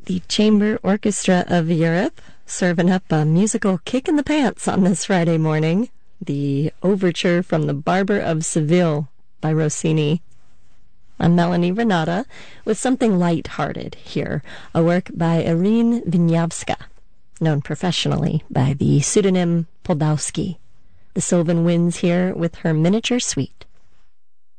The Chamber Orchestra of Europe serving up a musical kick in the pants on this Friday morning. The Overture from the Barber of Seville by Rossini. I'm Melanie Renata with something light-hearted here, a work by Irene Wieniawska, known professionally by the pseudonym Podolsky. The Sylvan Winds here with her Miniature Suite.